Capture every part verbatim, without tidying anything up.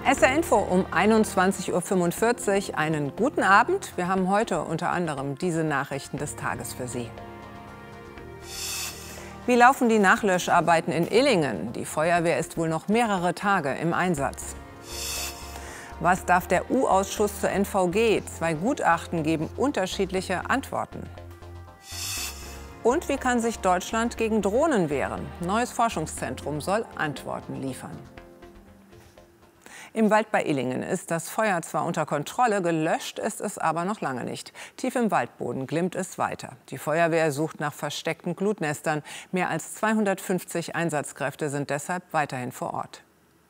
S R Info um einundzwanzig Uhr fünfundvierzig. Einen guten Abend. Wir haben heute unter anderem diese Nachrichten des Tages für Sie. Wie laufen die Nachlöscharbeiten in Illingen? Die Feuerwehr ist wohl noch mehrere Tage im Einsatz. Was darf der U-Ausschuss zur N V G? Zwei Gutachten geben unterschiedliche Antworten. Und wie kann sich Deutschland gegen Drohnen wehren? Neues Forschungszentrum soll Antworten liefern. Im Wald bei Illingen ist das Feuer zwar unter Kontrolle, gelöscht ist es aber noch lange nicht. Tief im Waldboden glimmt es weiter. Die Feuerwehr sucht nach versteckten Glutnestern. Mehr als zweihundertfünfzig Einsatzkräfte sind deshalb weiterhin vor Ort.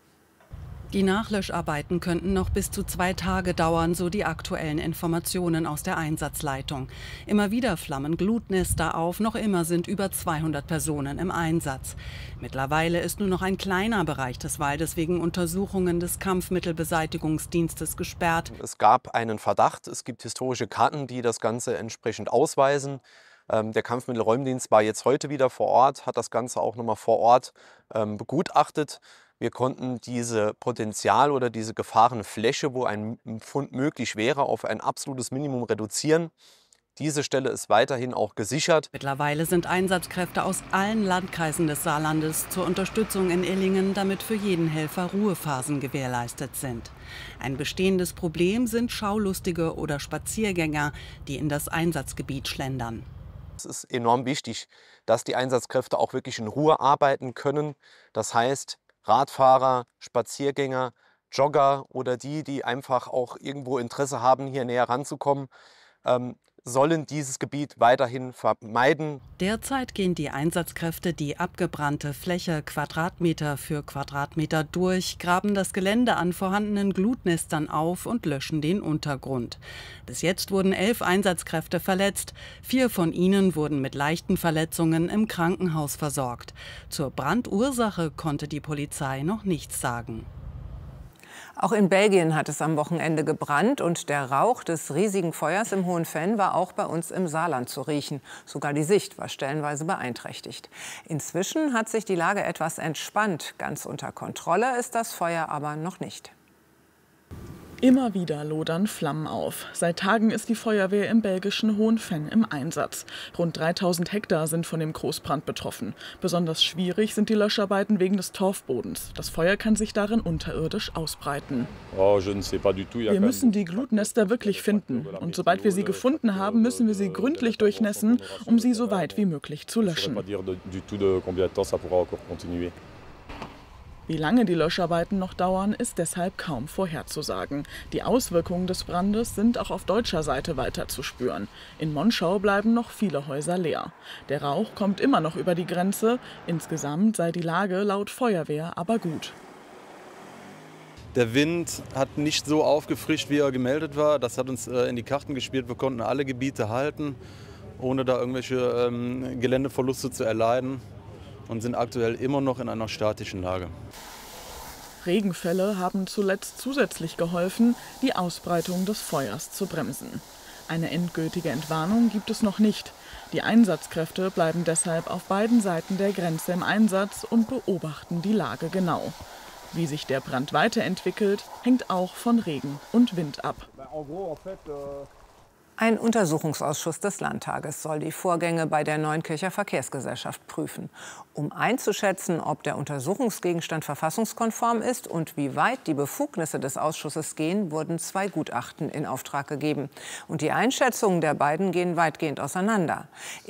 Die Nachlöscharbeiten könnten noch bis zu zwei Tage dauern, so die aktuellen Informationen aus der Einsatzleitung. Immer wieder flammen Glutnester auf, noch immer sind über zweihundert Personen im Einsatz. Mittlerweile ist nur noch ein kleiner Bereich des Waldes wegen Untersuchungen des Kampfmittelbeseitigungsdienstes gesperrt. Es gab einen Verdacht, es gibt historische Karten, die das Ganze entsprechend ausweisen. Der Kampfmittelräumdienst war jetzt heute wieder vor Ort, hat das Ganze auch nochmal vor Ort ähm, begutachtet. Wir konnten diese Potenzial- oder diese Gefahrenfläche, wo ein Fund möglich wäre, auf ein absolutes Minimum reduzieren. Diese Stelle ist weiterhin auch gesichert. Mittlerweile sind Einsatzkräfte aus allen Landkreisen des Saarlandes zur Unterstützung in Illingen, damit für jeden Helfer Ruhephasen gewährleistet sind. Ein bestehendes Problem sind Schaulustige oder Spaziergänger, die in das Einsatzgebiet schlendern. Es ist enorm wichtig, dass die Einsatzkräfte auch wirklich in Ruhe arbeiten können. Das heißt, Radfahrer, Spaziergänger, Jogger oder die, die einfach auch irgendwo Interesse haben, hier näher ranzukommen, ähm, sollen dieses Gebiet weiterhin vermeiden. Derzeit gehen die Einsatzkräfte die abgebrannte Fläche Quadratmeter für Quadratmeter durch, graben das Gelände an vorhandenen Glutnestern auf und löschen den Untergrund. Bis jetzt wurden elf Einsatzkräfte verletzt. Vier von ihnen wurden mit leichten Verletzungen im Krankenhaus versorgt. Zur Brandursache konnte die Polizei noch nichts sagen. Auch in Belgien hat es am Wochenende gebrannt und der Rauch des riesigen Feuers im Hohen Venn war auch bei uns im Saarland zu riechen. Sogar die Sicht war stellenweise beeinträchtigt. Inzwischen hat sich die Lage etwas entspannt. Ganz unter Kontrolle ist das Feuer aber noch nicht. Immer wieder lodern Flammen auf. Seit Tagen ist die Feuerwehr im belgischen Hohen Venn im Einsatz. Rund dreitausend Hektar sind von dem Großbrand betroffen. Besonders schwierig sind die Löscharbeiten wegen des Torfbodens. Das Feuer kann sich darin unterirdisch ausbreiten. Wir müssen die Glutnester wirklich finden. Und sobald wir sie gefunden haben, müssen wir sie gründlich durchnässen, um sie so weit wie möglich zu löschen. Wie lange die Löscharbeiten noch dauern, ist deshalb kaum vorherzusagen. Die Auswirkungen des Brandes sind auch auf deutscher Seite weiter zu spüren. In Monschau bleiben noch viele Häuser leer. Der Rauch kommt immer noch über die Grenze. Insgesamt sei die Lage laut Feuerwehr aber gut. Der Wind hat nicht so aufgefrischt, wie er gemeldet war. Das hat uns in die Karten gespielt. Wir konnten alle Gebiete halten, ohne da irgendwelche ähm, Geländeverluste zu erleiden. Und sind aktuell immer noch in einer statischen Lage. Regenfälle haben zuletzt zusätzlich geholfen, die Ausbreitung des Feuers zu bremsen. Eine endgültige Entwarnung gibt es noch nicht. Die Einsatzkräfte bleiben deshalb auf beiden Seiten der Grenze im Einsatz und beobachten die Lage genau. Wie sich der Brand weiterentwickelt, hängt auch von Regen und Wind ab. Ein Untersuchungsausschuss des Landtages soll die Vorgänge bei der Neunkircher Verkehrsgesellschaft prüfen, um einzuschätzen, ob der Untersuchungsgegenstand verfassungskonform ist und wie weit die Befugnisse des Ausschusses gehen, wurden zwei Gutachten in Auftrag gegeben. Und die Einschätzungen der beiden gehen weitgehend auseinander.